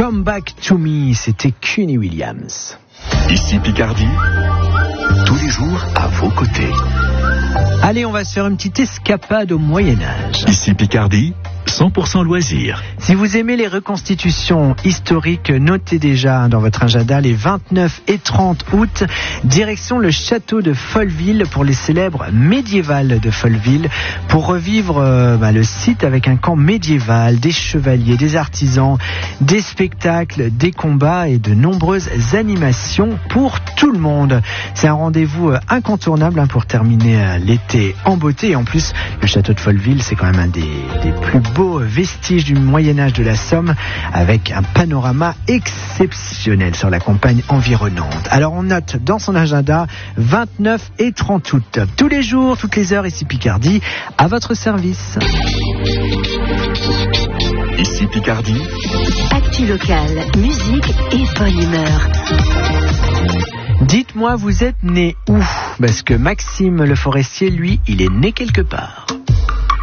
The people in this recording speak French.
Come Back to Me, c'était Cuny Williams. Ici Picardie, tous les jours à vos côtés. Allez, on va se faire une petite escapade au Moyen-Âge. Ici Picardie, 100% loisirs. Si vous aimez les reconstitutions historiques, notez déjà dans votre agenda les 29 et 30 août, direction le château de Folleville pour les célèbres médiévales de Folleville, pour revivre le site avec un camp médiéval, des chevaliers, des artisans, des spectacles, des combats et de nombreuses animations pour tout le monde. C'est un rendez-vous incontournable pour terminer l'été en beauté. Et en plus, le château de Folleville, c'est quand même un des plus beaux vestiges du Moyen-Âge de la Somme, avec un panorama exceptionnel sur la campagne environnante. Alors on note dans son agenda 29 et 30 août. Tous les jours, toutes les heures, ici Picardie, à votre service. Ici Picardie. Actu locale, musique et bonne humeur. Dites-moi, vous êtes né où? Parce que Maxime Le Forestier, lui, il est né quelque part.